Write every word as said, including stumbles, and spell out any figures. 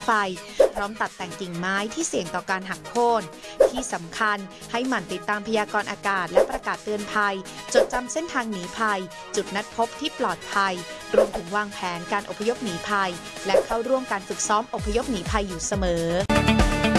ไฟพร้อมตัดแต่งกิ่งไม้ที่เสี่ยงต่อการหักโค่นที่สำคัญให้หมั่นติดตามพยากรณ์อากาศและประกาศเตือนภัยจดจำเส้นทางหนีภัยจุดนัดพบที่ปลอดภัยรวมถึงวางแผนการอพยพหนีภัยและเข้าร่วมการฝึกซ้อมอพยพหนีภัยอยู่เสมอ